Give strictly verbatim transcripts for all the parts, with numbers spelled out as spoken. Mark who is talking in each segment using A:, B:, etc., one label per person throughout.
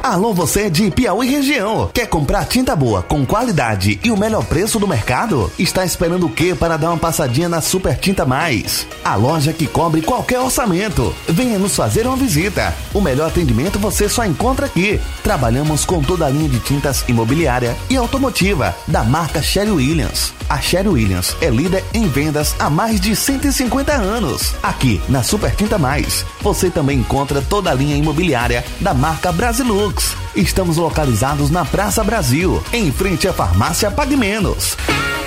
A: Alô, você de Piauí região. Quer comprar tinta boa, com qualidade e o melhor preço do mercado? Está esperando o quê para dar uma passadinha na Super Tinta Mais? A loja que cobre qualquer orçamento. Venha nos fazer uma visita. O melhor atendimento você só encontra aqui. Trabalhamos com toda a linha de tintas imobiliária e automotiva da marca Sherwin Williams. A Sherwin Williams é líder em vendas há mais de cento e cinquenta anos. Aqui na Super Tinta Mais, você também encontra toda a linha imobiliária da marca Brasilux. Estamos localizados na Praça Brasil, em frente à farmácia Pague Menos.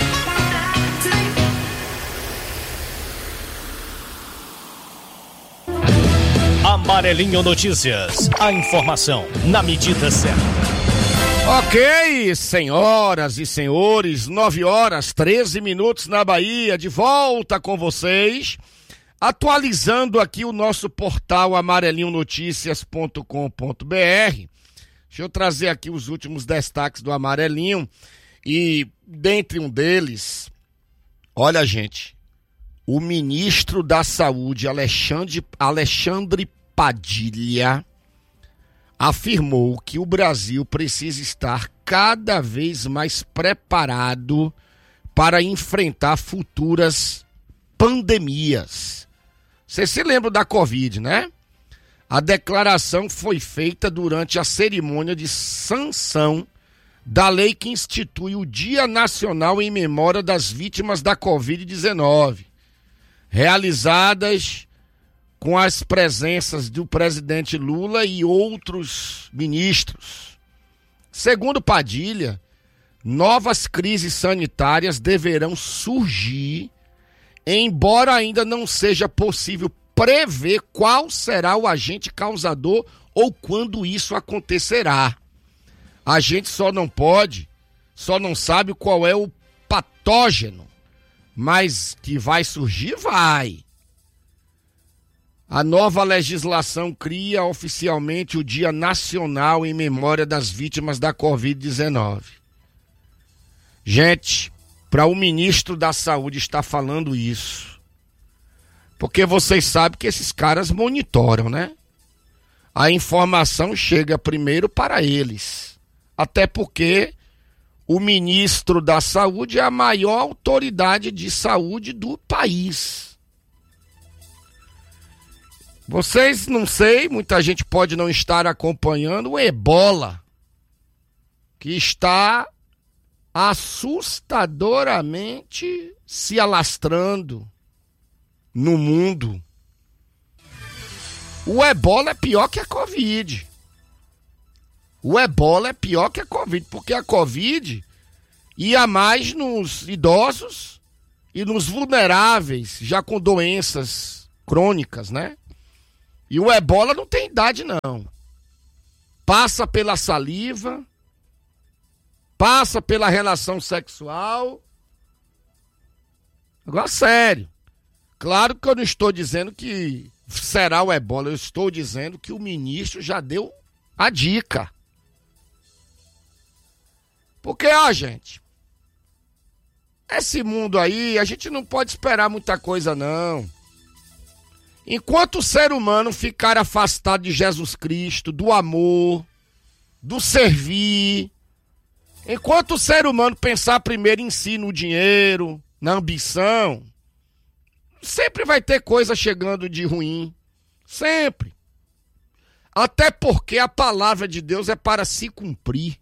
B: Amarelinho Notícias, a informação na medida certa.
C: Ok, senhoras e senhores, nove horas, treze minutos na Bahia, de volta com vocês, atualizando aqui o nosso portal amarelinho noticias ponto com ponto br. Deixa eu trazer aqui os últimos destaques do Amarelinho e dentre um deles, olha gente, o ministro da Saúde, Alexandre, Alexandre Padilha, afirmou que o Brasil precisa estar cada vez mais preparado para enfrentar futuras pandemias. Você se lembra da Covid, né? A declaração foi feita durante a cerimônia de sanção da lei que institui o Dia Nacional em Memória das Vítimas da covid dezenove, realizadas com as presenças do presidente Lula e outros ministros. Segundo Padilha, novas crises sanitárias deverão surgir, embora ainda não seja possível prever qual será o agente causador ou quando isso acontecerá. A gente só não pode, só não sabe qual é o patógeno, mas que vai surgir, vai. A nova legislação cria oficialmente o Dia Nacional em Memória das Vítimas da covid dezenove. Gente, para o ministro da Saúde estar falando isso, porque vocês sabem que esses caras monitoram, né? A informação chega primeiro para eles. Até porque o ministro da Saúde é a maior autoridade de saúde do país. Vocês, não sei, muita gente pode não estar acompanhando o Ebola, que está assustadoramente se alastrando no mundo. O Ebola é pior que a Covid. O Ebola é pior que a Covid, porque a Covid ia mais nos idosos e nos vulneráveis, já com doenças crônicas, né? E o Ebola não tem idade, não. Passa pela saliva, passa pela relação sexual. Agora, sério. Claro que eu não estou dizendo que será o Ebola, eu estou dizendo que o ministro já deu a dica. Porque, ó, gente, esse mundo aí, a gente não pode esperar muita coisa, não. Enquanto o ser humano ficar afastado de Jesus Cristo, do amor, do servir, enquanto o ser humano pensar primeiro em si, no dinheiro, na ambição, sempre vai ter coisa chegando de ruim. Sempre. Até porque a palavra de Deus é para se cumprir.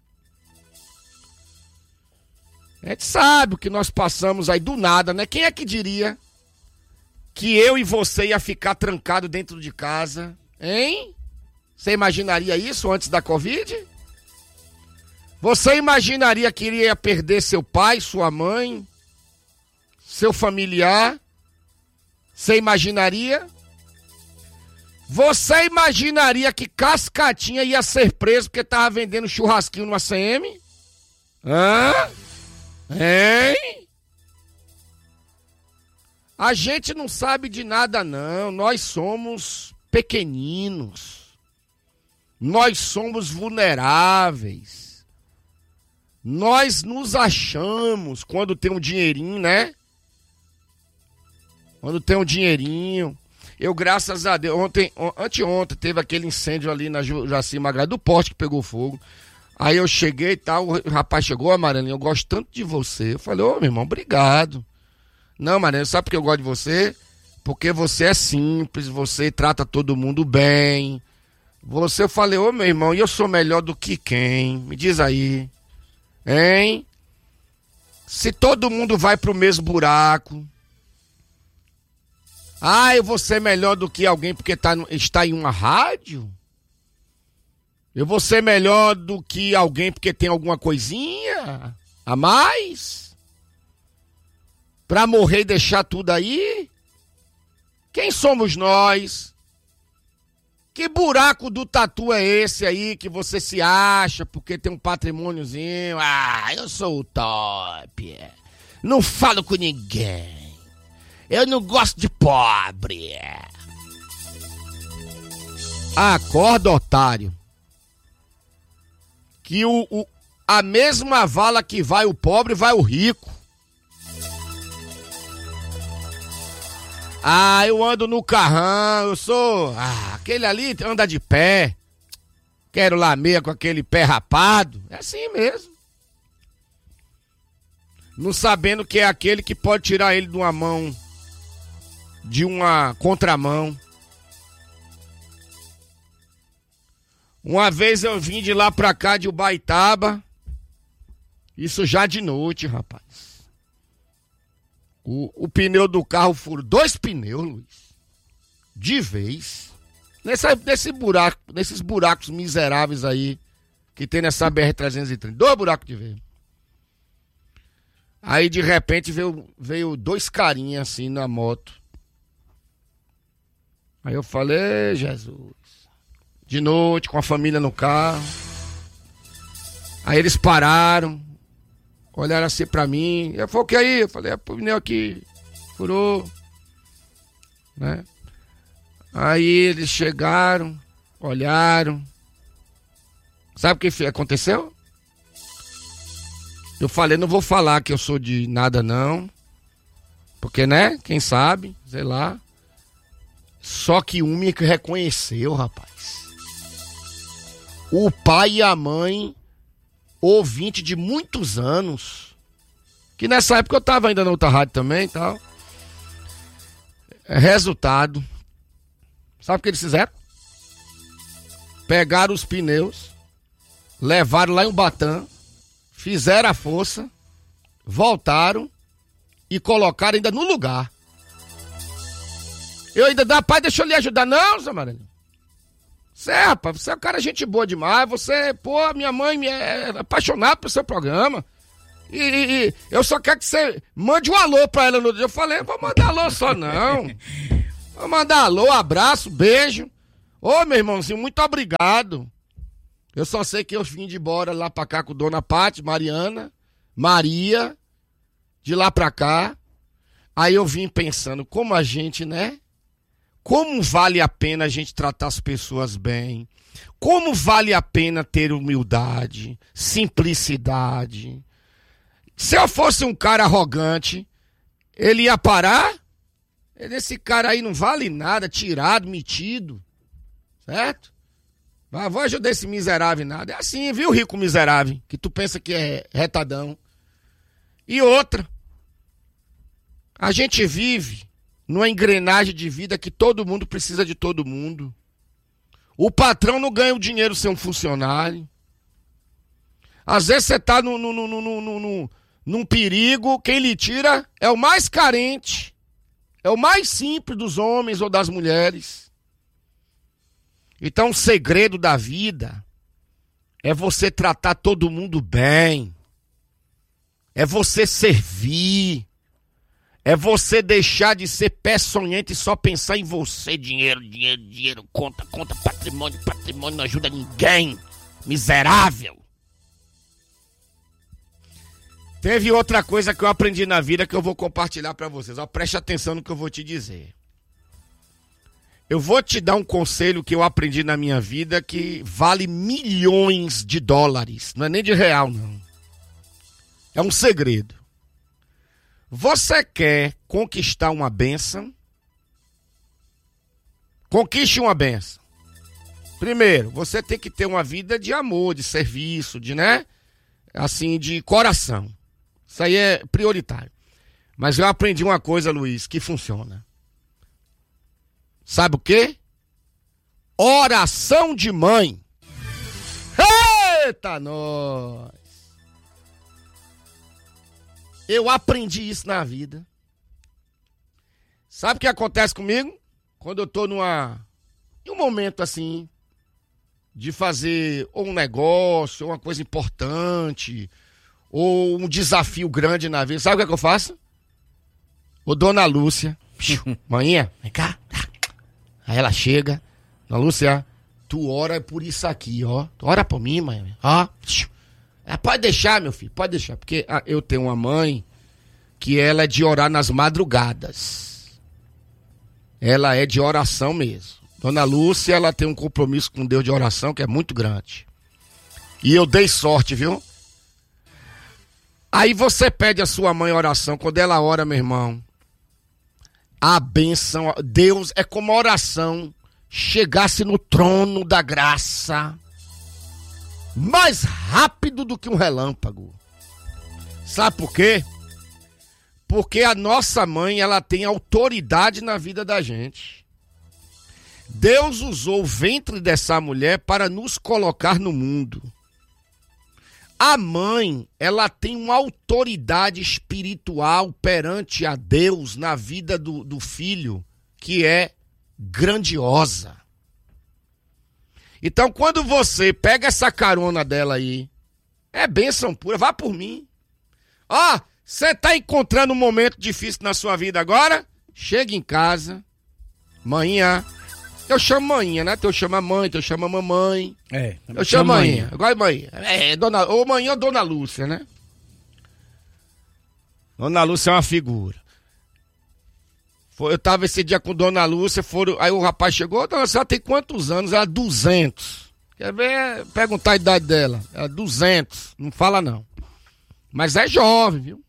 C: A gente sabe o que nós passamos aí do nada, né? Quem é que diria que eu e você ia ficar trancado dentro de casa, hein? Você imaginaria isso antes da Covid? Você imaginaria que iria perder seu pai, sua mãe, seu familiar? Você imaginaria? Você imaginaria que Cascatinha ia ser preso porque tava vendendo churrasquinho no A C M? Hã? Hein? A gente não sabe de nada, não. Nós somos pequeninos. Nós somos vulneráveis. Nós nos achamos quando tem um dinheirinho, né? Quando tem um dinheirinho. Eu, graças a Deus, ontem, anteontem, teve aquele incêndio ali na Jaci Magalhães, do poste que pegou fogo. Aí eu cheguei e tal, o rapaz chegou, Amarelinho, eu gosto tanto de você. Eu falei, ô, meu irmão, obrigado. Não, Amarelinho, sabe por que eu gosto de você? Porque você é simples, você trata todo mundo bem. Você, eu falei, ô, meu irmão, e eu sou melhor do que quem? Me diz aí. Hein? Se todo mundo vai pro mesmo buraco... Ah, eu vou ser melhor do que alguém porque tá, está em uma rádio? Eu vou ser melhor do que alguém porque tem alguma coisinha a mais? Pra morrer e deixar tudo aí? Quem somos nós? Que buraco do tatu é esse aí que você se acha porque tem um patrimôniozinho? Ah, eu sou o top. Não falo com ninguém. Eu não gosto de pobre. Acorda, otário. Que o, o, a mesma vala que vai o pobre, vai o rico. Ah, eu ando no carrão, eu sou... Ah, aquele ali anda de pé. Quero lamer com aquele pé rapado. É assim mesmo. Não sabendo que é aquele que pode tirar ele de uma mão... de uma contramão. Uma vez eu vim de lá pra cá, de Ubaitaba, isso já de noite, rapaz. O, o pneu do carro furou, dois pneus, Luiz, de vez, nessa, nesse buraco, nesses buracos miseráveis aí, que tem nessa B R trezentos e trinta, dois buracos de vez. Aí de repente veio, veio dois carinhas assim na moto. Aí eu falei, Jesus, de noite, com a família no carro. Aí eles pararam, olharam assim pra mim. Eu falei, o que aí? Eu falei, é o pneu aqui, furou. Né? Aí eles chegaram, olharam. Sabe o que aconteceu? Eu falei, não vou falar que eu sou de nada não. Porque, né, quem sabe, sei lá. Só que um me reconheceu, rapaz. O pai e a mãe, ouvinte de muitos anos, que nessa época eu tava ainda na outra rádio também e tal. Resultado, sabe o que eles fizeram? Pegaram os pneus, levaram lá em Ubatã, fizeram a força, voltaram e colocaram ainda no lugar. Eu ainda, da pai, deixa eu lhe ajudar. Não, Zé Amarelinho. Você, rapaz, você é um cara gente boa demais. Você, pô, minha mãe é apaixonada pelo seu programa. E, e, e eu só quero que você mande um alô pra ela no dia. Eu falei, não vou mandar alô só não. Vou mandar alô, abraço, beijo. Ô, meu irmãozinho, muito obrigado. Eu só sei que eu vim de embora lá pra cá com Dona Pati, Mariana, Maria, de lá pra cá. Aí eu vim pensando, como a gente, né? Como vale a pena a gente tratar as pessoas bem? Como vale a pena ter humildade, simplicidade? Se eu fosse um cara arrogante, ele ia parar? Esse cara aí não vale nada, tirado, metido, certo? Mas vou ajudar esse miserável nada. É assim, viu, rico miserável, que tu pensa que é retadão. E outra, a gente vive numa engrenagem de vida que todo mundo precisa de todo mundo. O patrão não ganha o dinheiro sem um funcionário. Às vezes você tá no, no, no, no, no, no, num perigo, quem lhe tira é o mais carente, é o mais simples dos homens ou das mulheres. Então o segredo da vida é você tratar todo mundo bem, é você servir, é você deixar de ser peçonhento e só pensar em você. Dinheiro, dinheiro, dinheiro, conta, conta, patrimônio, patrimônio não ajuda ninguém. Miserável. Teve outra coisa que eu aprendi na vida que eu vou compartilhar pra vocês. Ó, preste atenção no que eu vou te dizer. Eu vou te dar um conselho que eu aprendi na minha vida que vale milhões de dólares. Não é nem de real, não. É um segredo. Você quer conquistar uma bênção? Conquiste uma benção. Primeiro, você tem que ter uma vida de amor, de serviço, de, né? Assim, de coração. Isso aí é prioritário. Mas eu aprendi uma coisa, Luiz, que funciona. Sabe o quê? Oração de mãe. Eita, nós! Eu aprendi isso na vida. Sabe o que acontece comigo? Quando eu tô numa, em um momento assim, de fazer ou um negócio, ou uma coisa importante, ou um desafio grande na vida, sabe o que, é que eu faço? Ô, dona Lúcia, manhã, vem cá. Aí ela chega, dona Lúcia, tu ora por isso aqui, ó. Tu ora por mim, mãe. Ó. Pode deixar, meu filho, pode deixar. Porque eu tenho uma mãe que ela é de orar nas madrugadas. Ela é de oração mesmo. Dona Lúcia, ela tem um compromisso com Deus de oração que é muito grande. E eu dei sorte, viu? Aí você pede a sua mãe oração. Quando ela ora, meu irmão, a bênção, Deus é como a oração chegasse no trono da graça mais rápido do que um relâmpago. Sabe por quê? Porque a nossa mãe, ela tem autoridade na vida da gente. Deus usou o ventre dessa mulher para nos colocar no mundo. A mãe, ela tem uma autoridade espiritual perante a Deus na vida do, do filho, que é grandiosa. Então, quando você pega essa carona dela aí, é bênção pura, vá por mim. Ó, você tá encontrando um momento difícil na sua vida agora? Chega em casa, manhã. Eu chamo manhã, né? Eu chamo a mãe, eu chamo a mamãe.
D: É.
C: Eu chamo manhã. Agora manhã. É, dona, ou manhã ou dona Lúcia, né? Dona Lúcia é uma figura. Foi, eu tava esse dia com dona Lúcia, foram, aí o rapaz chegou, dona Lúcia, ela tem quantos anos? Ela, duzentos. Quer ver? Perguntar a idade dela. Ela, duzentos. Não fala não. Mas é jovem, viu?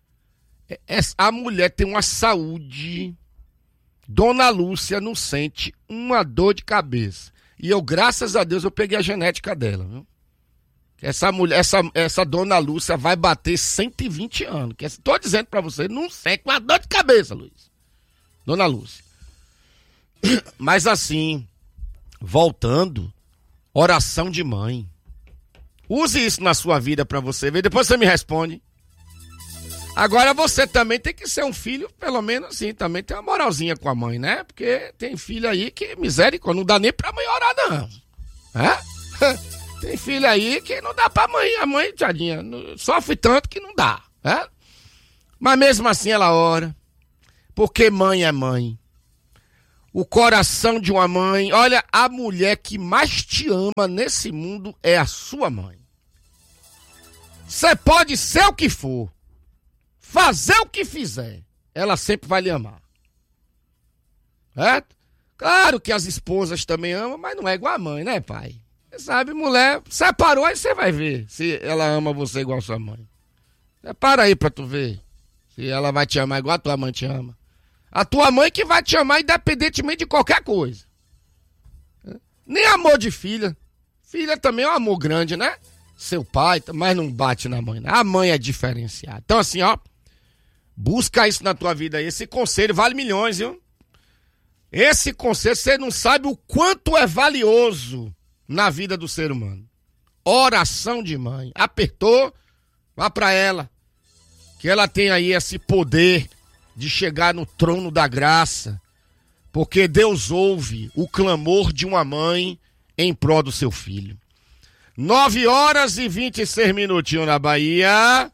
C: A mulher tem uma saúde. Dona Lúcia não sente uma dor de cabeça. E eu, graças a Deus, eu peguei a genética dela, viu? Essa mulher, essa, essa Dona Lúcia vai bater cento e vinte anos. Que tô dizendo pra você, não sente uma dor de cabeça, Luiz. Dona Lúcia. Mas assim, voltando, oração de mãe. Use isso na sua vida pra você ver. Depois você me responde. Agora você também tem que ser um filho, pelo menos assim, também tem uma moralzinha com a mãe, né? Porque tem filho aí que, misericórdia, não dá nem pra mãe orar, não. É? Tem filho aí que não dá pra mãe, a mãe, tadinha, sofre tanto que não dá. É? Mas mesmo assim ela ora, porque mãe é mãe. O coração de uma mãe, olha, a mulher que mais te ama nesse mundo é a sua mãe. Você pode ser o que for. Fazer o que fizer, ela sempre vai lhe amar. Certo? Claro que as esposas também amam, mas não é igual a mãe, né, pai? Você sabe, mulher, separou, aí você vai ver se ela ama você igual a sua mãe. Separa aí pra tu ver se ela vai te amar igual a tua mãe te ama. A tua mãe que vai te amar independentemente de qualquer coisa. Nem amor de filha. Filha também é um amor grande, né? Seu pai, mas não bate na mãe, né? A mãe é diferenciada. Então assim, ó, busca isso na tua vida aí. Esse conselho vale milhões, viu? Esse conselho, você não sabe o quanto é valioso na vida do ser humano. Oração de mãe. Apertou, vá pra ela. Que ela tem aí esse poder de chegar no trono da graça. Porque Deus ouve o clamor de uma mãe em prol do seu filho. nove horas e vinte e seis minutinhos na Bahia.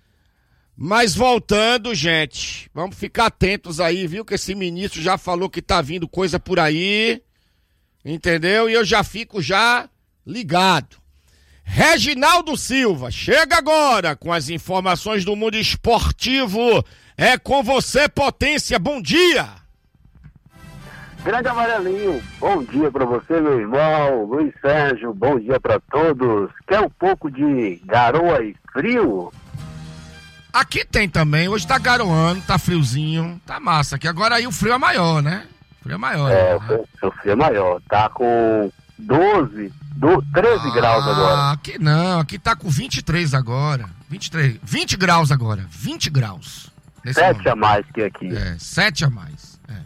C: Mas voltando, gente, vamos ficar atentos aí, viu? Que esse ministro já falou que tá vindo coisa por aí, entendeu? E eu já fico já ligado. Reginaldo Silva, chega agora com as informações do mundo esportivo. É com você, Potência, bom dia!
E: Grande Amarelinho, bom dia pra você, meu irmão, Luiz Sérgio, bom dia pra todos. Quer um pouco de garoa e frio?
C: Aqui tem também, hoje tá garoando, tá friozinho, tá massa aqui. Agora aí o frio é maior, né? Frio é maior.
E: É,
C: né?
E: o frio é maior. Tá com doze, treze
C: ah,
E: graus agora.
C: Aqui não, aqui tá com vinte e três agora. vinte e três, vinte graus agora. vinte graus.
E: sete a mais que aqui.
C: É, sete a mais. É.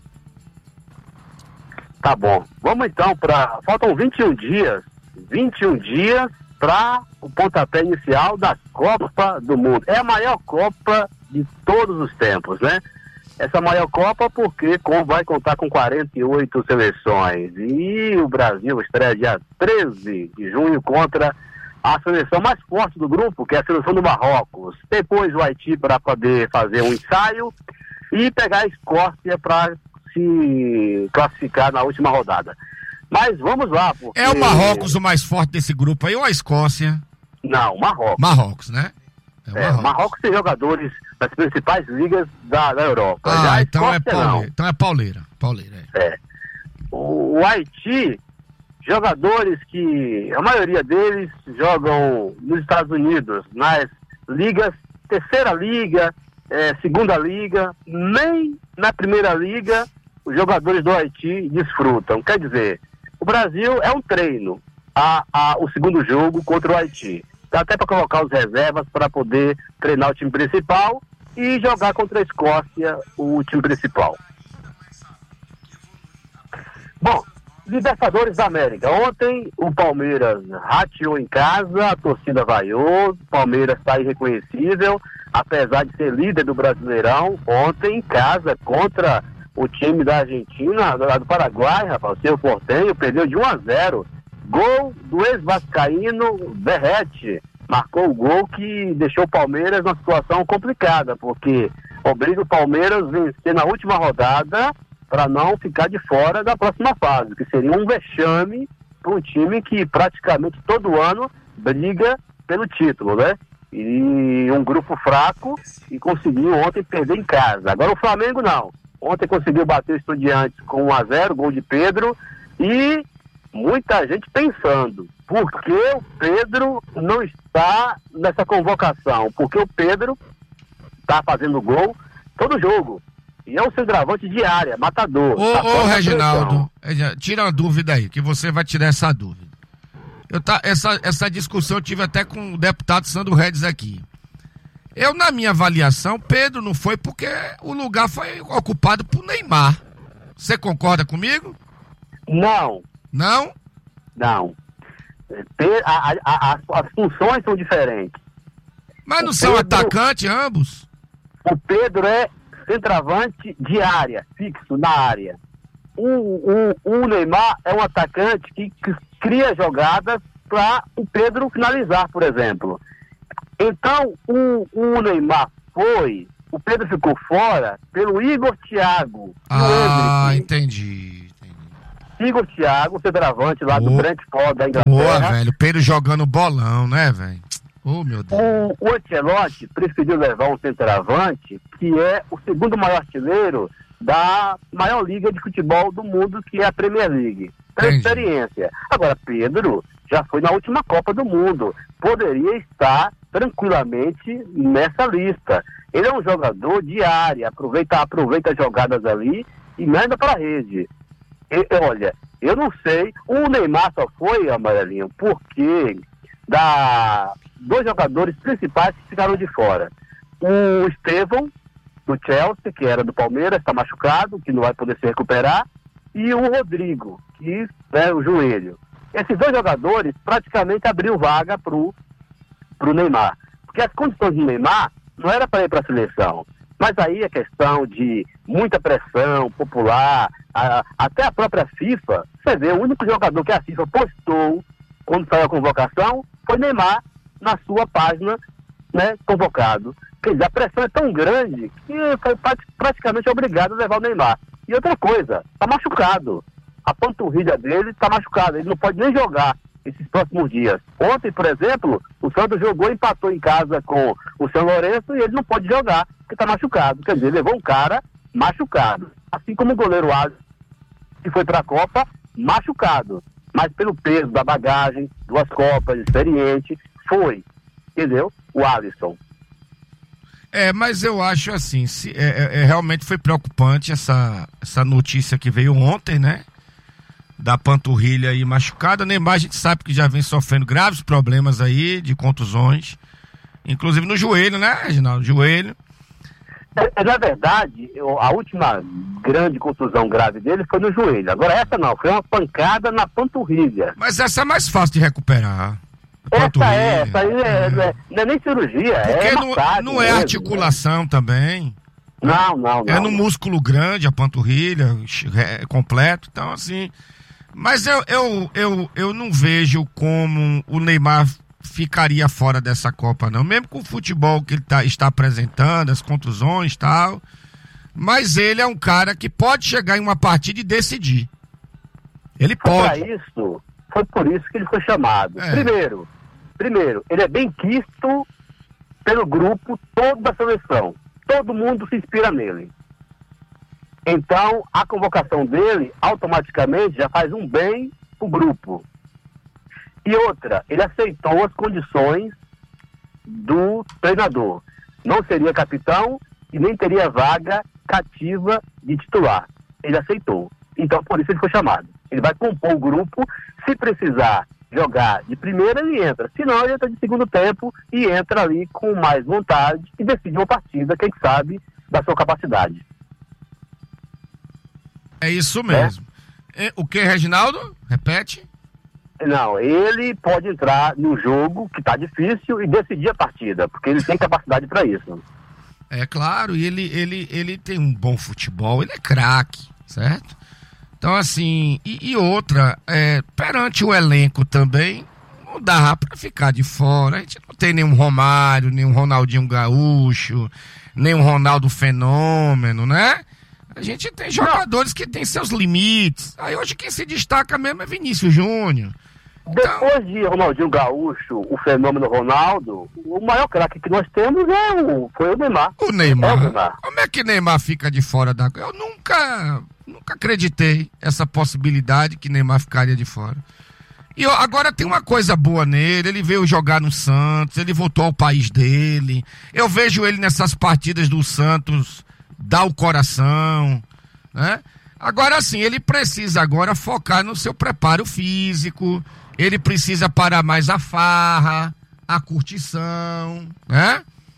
E: Tá bom. Vamos então para. Faltam vinte e um dias. vinte e um dias para o pontapé inicial da Copa do Mundo. É a maior Copa de todos os tempos, né? Essa maior Copa porque vai contar com quarenta e oito seleções. E o Brasil estreia dia treze de junho contra a seleção mais forte do grupo, que é a seleção do Marrocos. Depois o Haiti para poder fazer um ensaio e pegar a Escócia para se classificar na última rodada. Mas vamos lá. Porque...
C: É o Marrocos o mais forte desse grupo aí ou a Escócia?
E: Não, Marrocos.
C: Marrocos, né? É o
E: É,
C: Marrocos.
E: Marrocos tem jogadores das principais ligas da, da Europa.
C: Ah,
E: Já a
C: então é,
E: Escócia,
C: pauleira,
E: não.
C: então é pauleira. Pauleira, é.
E: É. O, o Haiti, jogadores que a maioria deles jogam nos Estados Unidos, nas ligas, terceira liga, é, segunda liga, nem na primeira liga os jogadores do Haiti desfrutam. Quer dizer, o Brasil é um treino a, a, o segundo jogo contra o Haiti. Dá até para colocar os reservas para poder treinar o time principal e jogar contra a Escócia o time principal. Bom, Libertadores da América. Ontem o Palmeiras rateou em casa, a torcida vaiou, o Palmeiras está irreconhecível, apesar de ser líder do Brasileirão. Ontem em casa contra o time da Argentina, lá do Paraguai, rapaz, o Cerro Porteño perdeu de um a zero. Gol do ex-vascaíno Verratti. Marcou o gol que deixou o Palmeiras numa situação complicada, porque obriga o Palmeiras a vencer na última rodada para não ficar de fora da próxima fase, que seria um vexame para um time que praticamente todo ano briga pelo título, né? E um grupo fraco e conseguiu ontem perder em casa. Agora o Flamengo não. Ontem conseguiu bater o Estudiantes com um a zero, gol de Pedro, e muita gente pensando, por que o Pedro não está nessa convocação? Porque o Pedro está fazendo gol todo jogo. E é um centroavante de área, matador.
C: Ô,
E: tá
C: ô Reginaldo, tira uma dúvida aí, que você vai tirar essa dúvida. Eu tá, essa, essa discussão eu tive até com o deputado Sandro Redes aqui. Eu, na minha avaliação, Pedro não foi porque o lugar foi ocupado por Neymar. Você concorda comigo?
E: Não.
C: Não?
E: Não. A, a, a, as funções são diferentes.
C: Mas não
E: o
C: são
E: Pedro,
C: atacantes ambos?
E: O Pedro é centroavante de área, fixo na área. O, o, o Neymar é um atacante que, que cria jogadas para o Pedro finalizar, por exemplo. Então, o, o Neymar foi, o Pedro ficou fora pelo Igor Thiago.
C: Ah, entendi.
E: Igor Thiago, centroavante lá
C: Boa.
E: do Brentford da Inglaterra.
C: Boa, velho. Pedro jogando bolão, né, velho? Oh, meu Deus.
E: O, o Ancelotti preferiu levar um centroavante que é o segundo maior artilheiro da maior liga de futebol do mundo, que é a Premier League. Tem experiência. Agora, Pedro já foi na última Copa do Mundo. Poderia estar tranquilamente nessa lista. Ele é um jogador de área, aproveita, aproveita as jogadas ali e manda para a rede. E, olha, eu não sei, o Neymar só foi, Amarelinho, porque da dois jogadores principais que ficaram de fora. O Estevão, do Chelsea, que era do Palmeiras, está machucado, que não vai poder se recuperar, e o Rodrigo, que é o joelho. Esses dois jogadores praticamente abriu vaga pro, pro Neymar. Porque as condições do Neymar não era para ir para a seleção. Mas aí a questão de muita pressão popular, a, até a própria FIFA, você vê, o único jogador que a FIFA postou quando saiu a convocação foi Neymar na sua página, né, convocado. Quer dizer, a pressão é tão grande que foi praticamente obrigado a levar o Neymar. E outra coisa, tá machucado. A panturrilha dele tá machucada, ele não pode nem jogar esses próximos dias. Ontem, por exemplo, o Santos jogou e empatou em casa com o São Lourenço e ele não pode jogar, porque tá machucado. Quer dizer, levou um cara machucado. Assim como o goleiro Alisson, que foi pra Copa, machucado. Mas pelo peso da bagagem, duas Copas, experiente, foi. Entendeu? O Alisson.
C: É, mas eu acho assim, se, é, é, realmente foi preocupante essa, essa notícia que veio ontem, né? Da panturrilha aí machucada. Neymar, a gente sabe que já vem sofrendo graves problemas aí de contusões, inclusive no joelho, né, Reginaldo? Joelho.
E: É, na verdade, eu, a última grande contusão grave dele foi no joelho. Agora essa não, foi uma pancada na panturrilha.
C: Mas essa é mais fácil de recuperar.
E: Essa é, essa aí é, é. Não, é, não é nem cirurgia,
C: porque
E: é
C: não,
E: massagem
C: não é
E: mesmo,
C: articulação, né? Também.
E: Não, não, não.
C: É no
E: não.
C: músculo grande, a panturrilha, é completo, então assim... Mas eu, eu, eu, eu não vejo como o Neymar ficaria fora dessa Copa, não. Mesmo com o futebol que ele tá, está apresentando, as contusões e tal. Mas ele é um cara que pode chegar em uma partida e decidir. Ele pode.
E: Para isso, foi por isso que ele foi chamado.
C: É.
E: Primeiro, primeiro, ele é bem quisto pelo grupo todo da seleção. Todo mundo se inspira nele. Então, a convocação dele, automaticamente, já faz um bem pro grupo. E outra, ele aceitou as condições do treinador. Não seria capitão e nem teria vaga cativa de titular. Ele aceitou. Então, por isso ele foi chamado. Ele vai compor o grupo. Se precisar jogar de primeira, ele entra. Se não, ele entra de segundo tempo e entra ali com mais vontade e decide uma partida, quem sabe, da sua capacidade.
C: É isso mesmo. É? O que, Reginaldo? Repete.
E: Não, ele pode entrar no jogo que tá difícil e decidir a partida, porque ele tem capacidade para isso.
C: É claro, e ele, ele, ele tem um bom futebol, ele é craque, certo? Então assim, e, e outra, é, perante o elenco também, não dá pra ficar de fora. A gente não tem nenhum Romário, nenhum Ronaldinho Gaúcho, nenhum Ronaldo Fenômeno, né? A gente tem jogadores que têm seus limites. Aí hoje quem se destaca mesmo é Vinícius Júnior.
E: Depois então... de Ronaldinho Gaúcho, o fenômeno Ronaldo, o maior craque que nós temos é o, foi o Neymar.
C: O Neymar.
E: É o Neymar.
C: Como é que Neymar fica de fora da... Eu nunca, nunca acreditei essa possibilidade que Neymar ficaria de fora. E eu, agora tem uma coisa boa nele, ele veio jogar no Santos, ele voltou ao país dele. Eu vejo ele nessas partidas do Santos... dá o coração, né? Agora sim, ele precisa agora focar no seu preparo físico, ele precisa parar mais a farra, a curtição, né?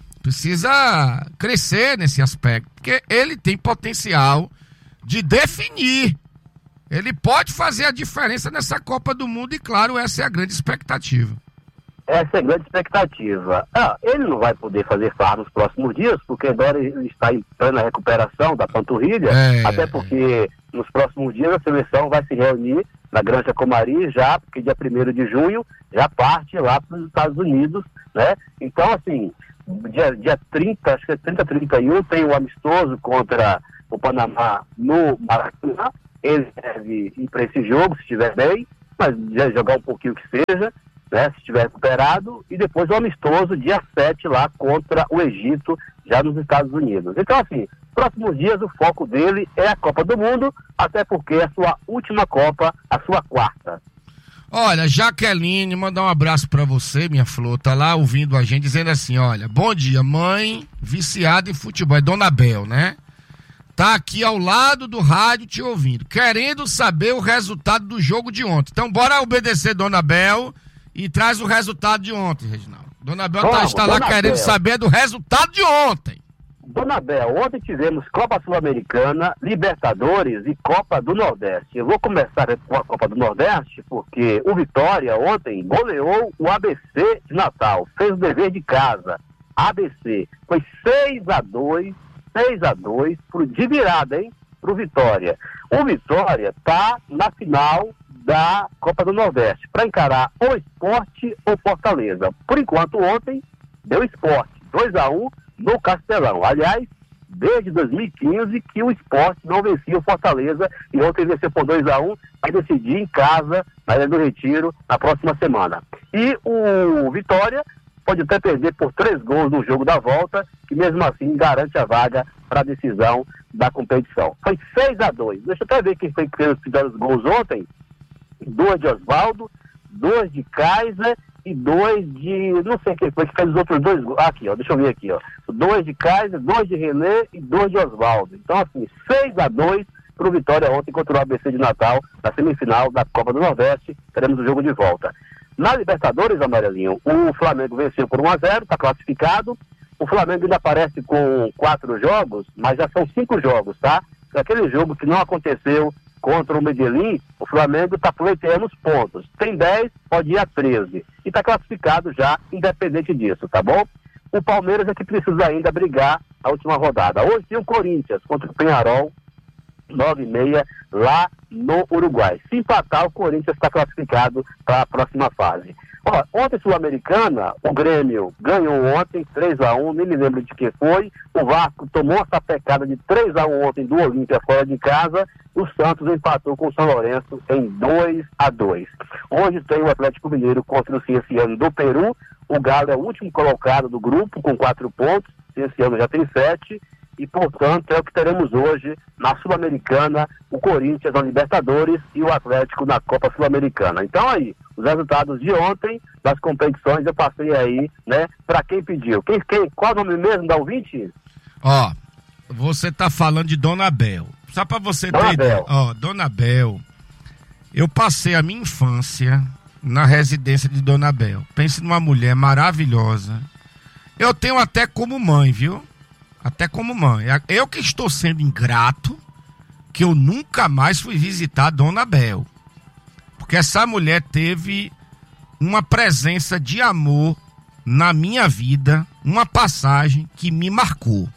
C: Precisa crescer nesse aspecto, porque ele tem potencial de definir, ele pode fazer a diferença nessa Copa do Mundo e claro, essa é a grande expectativa.
E: Essa é a grande expectativa. Ah, ele não vai poder fazer farra nos próximos dias, porque agora ele está em plena recuperação da panturrilha,
C: é...
E: até porque nos próximos dias a seleção vai se reunir na Granja Comari já, porque dia primeiro de junho já parte lá para os Estados Unidos, né? Então, assim, dia, dia trinta, acho que é trinta, trinta e um, tem o amistoso contra o Panamá no Maracanã. Ele deve ir para esse jogo, se estiver bem, mas já jogar um pouquinho que seja, né, se estiver recuperado, e depois o amistoso dia sete lá contra o Egito, já nos Estados Unidos. Então, assim, próximos dias o foco dele é a Copa do Mundo, até porque é a sua última Copa, a sua quarta.
C: Olha, Jaqueline, mandar um abraço pra você, minha flor, tá lá ouvindo a gente, dizendo assim, olha, bom dia, mãe viciada em futebol, é Dona Bel, né? Tá aqui ao lado do rádio te ouvindo, querendo saber o resultado do jogo de ontem. Então bora obedecer Dona Bel e traz o resultado de ontem, Reginaldo. Dona Bel tá, está lá querendo Bel. saber do resultado de ontem.
E: Dona Bel, ontem tivemos Copa Sul-Americana, Libertadores e Copa do Nordeste. Eu vou começar com a Copa do Nordeste porque o Vitória ontem goleou o A B C de Natal, fez o dever de casa. A B C foi seis a dois, seis a dois pro, de virada, hein, pro Vitória. O Vitória tá na final da Copa do Nordeste, para encarar ou Sport ou Fortaleza. Por enquanto, ontem, deu Sport, dois a um no Castelão. Aliás, desde dois mil e quinze que o Sport não vencia o Fortaleza, e ontem venceu por dois a um, vai decidir em casa, na Ilha do Retiro, na próxima semana. E o Vitória pode até perder por três gols no jogo da volta, que mesmo assim garante a vaga para a decisão da competição. Foi seis a dois. Deixa eu até ver quem foi que fez os gols ontem. Duas de Osvaldo, duas de Kaiser e dois de, não sei quem foi que fez os outros dois gols. Aqui, ó, deixa eu ver aqui, ó. Dois de Kaiser, dois de René e dois de Oswaldo. Então, assim, seis a dois para o Vitória ontem contra o A B C de Natal, na semifinal da Copa do Nordeste. Teremos o jogo de volta. Na Libertadores, Amarelinho, o Flamengo venceu por um a zero, está classificado. O Flamengo ainda aparece com quatro jogos, mas já são cinco jogos, tá? Aquele jogo que não aconteceu contra o Medellín, o Flamengo está pleiteando os pontos. Tem dez, pode ir a treze. E está classificado já, independente disso, tá bom? O Palmeiras é que precisa ainda brigar a última rodada. Hoje tem o Corinthians contra o Peñarol, nove e meia, lá no Uruguai. Se empatar, o Corinthians está classificado para a próxima fase. Ó, ontem, Sul-Americana, o Grêmio ganhou ontem, três a um, nem me lembro de quem foi. O Vasco tomou essa pecada de três a um ontem do Olímpia fora de casa. O Santos empatou com o São Lourenço em dois a dois. Hoje tem o Atlético Mineiro contra o Cienciano do Peru. O Galo é o último colocado do grupo com quatro pontos. O Cienciano já tem sete. E, portanto, é o que teremos hoje na Sul-Americana, o Corinthians na Libertadores e o Atlético na Copa Sul-Americana. Então, aí, os resultados de ontem, das competições, eu passei aí, né, para quem pediu. Quem, quem, qual o nome mesmo da ouvinte?
C: Ó, você tá falando de Dona Bel. Só para você
E: Dona
C: ter ideia.
E: Bel.
C: Ó, Dona Bel, eu passei a minha infância na residência de Dona Bel. Pense numa mulher maravilhosa. Eu tenho até como mãe, viu? Até como mãe. Eu que estou sendo ingrato, que eu nunca mais fui visitar a Dona Bel. Porque essa mulher teve uma presença de amor na minha vida, uma passagem que me marcou.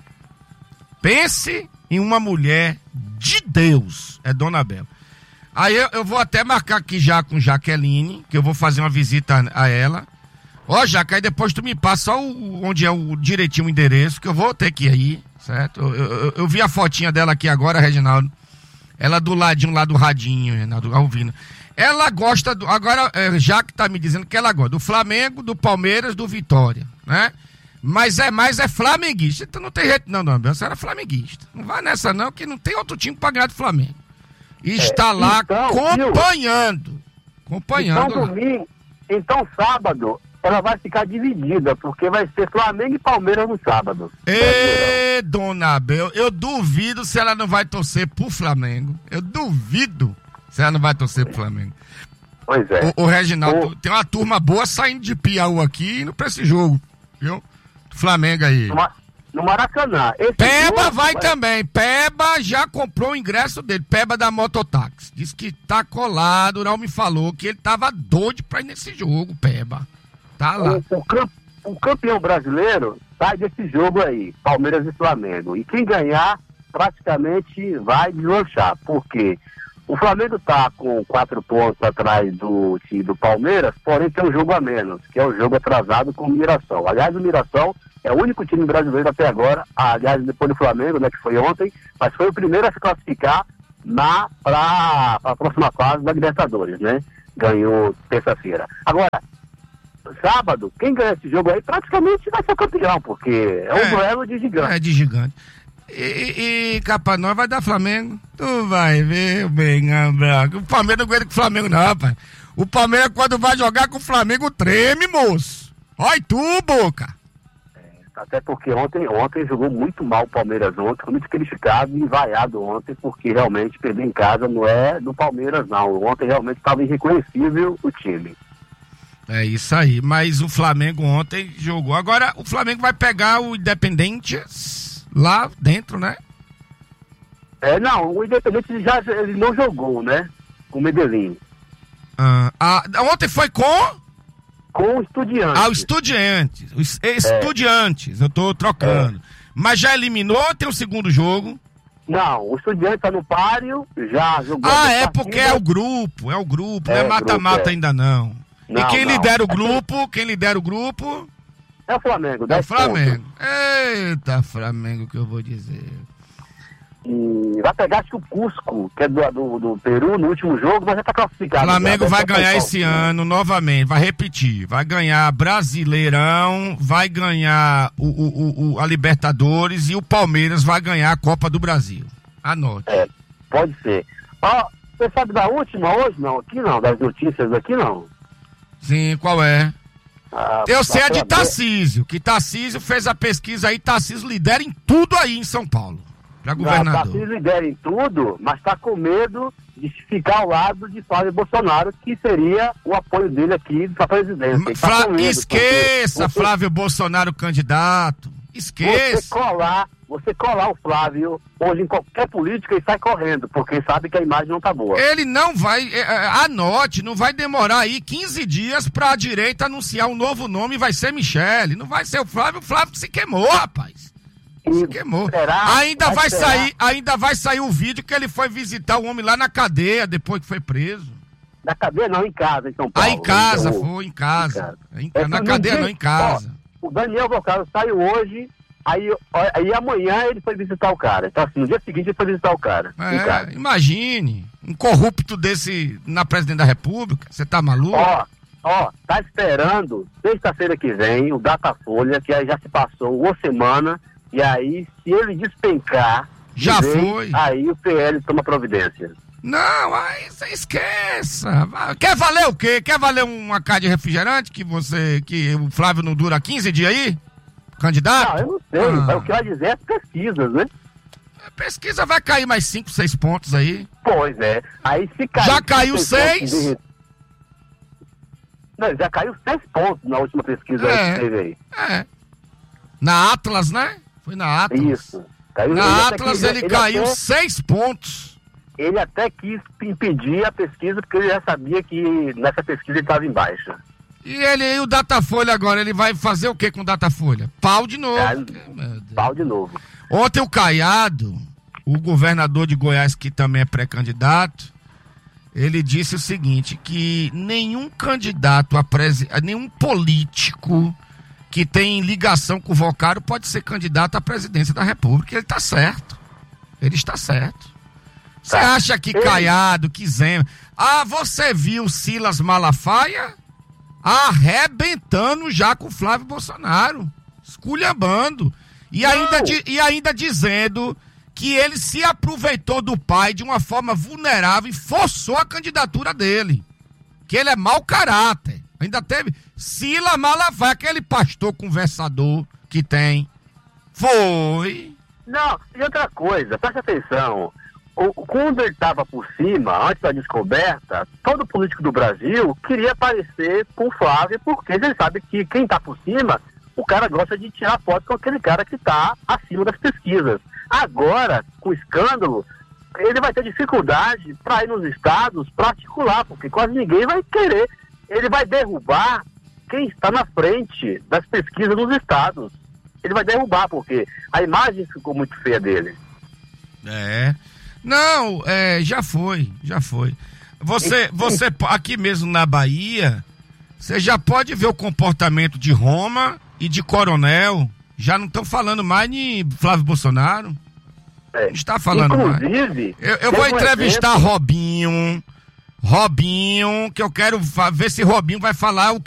C: Pense em uma mulher de Deus, é Dona Bel. Aí eu, eu vou até marcar aqui já com Jaqueline, que eu vou fazer uma visita a, a ela. Ó, Jaca, aí depois tu me passa só o, onde é o direitinho o endereço, que eu vou ter que ir aí, certo? Eu, eu, eu vi a fotinha dela aqui agora, Reginaldo. Ela do ladinho lá do radinho, Reginaldo, ouvindo. Ela gosta, do, agora, é, Jaca tá me dizendo que ela gosta do Flamengo, do Palmeiras, do Vitória, né? Mas é mais é flamenguista. Então não tem jeito não, não, você era flamenguista. Não vai nessa não, que não tem outro time pra ganhar do Flamengo. E está é, lá então, acompanhando. Viu? Acompanhando.
E: Então, domingo, então sábado, ela vai ficar dividida, porque vai ser Flamengo e Palmeiras no sábado.
C: Ê, Dona Bel, eu duvido se ela não vai torcer pro Flamengo. Eu duvido se ela não vai torcer pro Flamengo.
E: Pois é.
C: O, o Reginaldo, o... tem uma turma boa saindo de Piauí aqui indo pra esse jogo, viu? Flamengo aí.
E: No, no Maracanã. Esse
C: Peba
E: jogo
C: vai
E: vai...
C: também. Peba já comprou o ingresso dele. Peba da Mototáxi. Diz que tá colado, não me falou que ele tava doido pra ir nesse jogo, Peba. Tá lá.
E: O, o, camp, o campeão brasileiro sai desse jogo aí, Palmeiras e Flamengo. E quem ganhar, praticamente vai deslanchar. Por quê? O Flamengo tá com quatro pontos atrás do time do Palmeiras, porém tem um jogo a menos, que é o jogo atrasado com o Mirassol. Aliás, o Mirassol é o único time brasileiro até agora, aliás, depois do Flamengo, né, que foi ontem, mas foi o primeiro a se classificar na, para a próxima fase da Libertadores, né? Ganhou terça-feira. Agora, sábado, quem ganha esse jogo aí praticamente vai ser campeão, porque é um é, duelo de gigante.
C: É de gigante. E, e cá pra nós vai dar Flamengo. Tu vai ver, bem, branco. O Palmeiras não aguenta com o Flamengo, não, rapaz. O Palmeiras, quando vai jogar com o Flamengo, treme, moço. Olha tu, boca.
E: É, até porque ontem, ontem jogou muito mal o Palmeiras ontem, foi muito criticado e vaiado ontem, porque realmente perder em casa não é do Palmeiras, não. Ontem realmente estava irreconhecível o time.
C: É isso aí, mas o Flamengo ontem jogou. Agora o Flamengo vai pegar o Independente lá dentro, né?
E: É, não, o Independente já ele não jogou, né? Com o Medellín.
C: Ah, ah, ontem foi com?
E: Com o Estudiantes.
C: Ah, o Estudiantes. Os Estudiantes, é. Eu tô trocando. É. Mas já eliminou, tem o segundo jogo?
E: Não, o Estudiantes tá no páreo, já jogou.
C: Ah, é partida. Porque é o grupo, é o grupo, é, não é mata-mata é. ainda não. não. E quem não. lidera o grupo, quem lidera o grupo...
E: É o Flamengo,
C: É o Flamengo. Pontos. Eita, Flamengo, que eu vou dizer.
E: E vai pegar, acho que o Cusco, que é do, do, do Peru, no último jogo, mas já tá classificado.
C: Flamengo já, vai ganhar esse ano novamente, vai repetir. Vai ganhar Brasileirão, vai ganhar o, o, o, a Libertadores e o Palmeiras vai ganhar a Copa do Brasil. Anote.
E: É, pode ser. Ó, você sabe da última hoje? Não, aqui não, das notícias aqui não.
C: Sim, qual é?
E: A,
C: Eu sei
E: a
C: a de
E: Flavinha-
C: Tarcísio, que Tarcísio fez a pesquisa aí, Tarcísio lidera em tudo aí em São Paulo. Pra
E: Não,
C: governador.
E: Tarcísio lidera em tudo, mas está com medo de ficar ao lado de Flávio Bolsonaro, que seria o apoio dele aqui para a presidência. Ele tá
C: Fra-
E: com medo,
C: Esqueça
E: porque você-
C: Flávio Bolsonaro candidato.
E: Você
C: Esqueça.
E: colar, você colar o Flávio, hoje em qualquer política, ele sai correndo, porque sabe que a imagem não tá boa.
C: Ele não vai, é, é, anote, não vai demorar aí quinze dias pra direita anunciar um novo nome, vai ser Michele. Não vai ser o Flávio, o Flávio se queimou, rapaz. Se queimou.
E: Será?
C: Ainda
E: Vai
C: vai
E: será?
C: sair, ainda vai sair o vídeo que ele foi visitar o homem lá na cadeia depois que foi preso.
E: Na cadeia não, em casa, em São Paulo.
C: Ah, em casa,
E: Então,
C: foi, em casa. Em-
E: É
C: na
E: que
C: cadeia
E: no
C: não,
E: dia-
C: em casa.
E: ó, o Daniel Vocaro saiu hoje, aí, ó, aí amanhã ele foi visitar o cara. Então assim, no dia seguinte ele foi visitar o cara. em
C: É,
E: casa.
C: imagine, um corrupto desse na presidente da república, você tá maluco?
E: Ó, ó, tá esperando sexta-feira que vem o Datafolha, que aí já se passou uma semana, e aí se ele despencar, de
C: Já
E: vez,
C: foi.
E: aí o P L toma providência.
C: Não, aí você esqueça. Quer valer o quê? Quer valer uma caixa de refrigerante que você, que o Flávio não dura quinze dias aí? Candidato?
E: Não, eu não sei,
C: Ah.
E: mas o que vai dizer é as pesquisas, né?
C: A pesquisa vai cair mais cinco, seis pontos aí.
E: Pois é. Aí se caiu.
C: Já caiu
E: seis
C: seis?
E: pontos de- Não, já caiu seis pontos na última pesquisa
C: É.
E: que teve aí.
C: É. Na Atlas, né? Foi na Atlas.
E: Isso. Caiu, ele
C: Na
E: até
C: Atlas
E: quis-
C: ele, caiu
E: até-
C: seis pontos.
E: ele até quis impedir a pesquisa, porque ele já sabia que nessa pesquisa ele estava em baixa.
C: E ele aí, o Datafolha agora, ele vai fazer o que com o Datafolha? Pau de novo.
E: É,
C: Meu Deus.
E: Pau de novo.
C: Ontem o Caiado, o governador de Goiás, que também é pré-candidato, ele disse o seguinte, que nenhum candidato a presidente, nenhum político que tem ligação com o Vocaro pode ser candidato à presidência da República. Ele está certo. Ele está certo. Você
E: Tá.
C: acha que
E: Ele-
C: Caiado, que Zema... Ah, você viu Silas Malafaia arrebentando já com o Flávio Bolsonaro, esculhambando. E ainda, di- e ainda dizendo que ele se aproveitou do pai de uma forma vulnerável e forçou a candidatura dele. Que ele é mau caráter. Ainda teve Silas Malafaia, aquele pastor conversador que tem. Foi.
E: Não, e outra coisa, presta atenção. O, quando ele estava por cima, antes da descoberta, todo político do Brasil queria aparecer com o Flávio, porque ele sabe que quem está por cima, o cara gosta de tirar foto com aquele cara que está acima das pesquisas. Agora, com o escândalo, ele vai ter dificuldade para ir nos estados para articular, porque quase ninguém vai querer. Ele vai derrubar quem está na frente das pesquisas nos estados. Ele vai derrubar, porque a imagem ficou muito feia dele.
C: É. Não, é, já foi, já foi. Você, você, aqui mesmo na Bahia, você já pode ver o comportamento de Roma e de Coronel. Já não estão falando mais de Flávio Bolsonaro.
E: É.
C: Não está falando mais.
E: Inclusive,
C: Eu, eu vou
E: teve um
C: entrevistar
E: evento-
C: Robinho, Robinho, que eu quero fa- ver se Robinho vai falar o que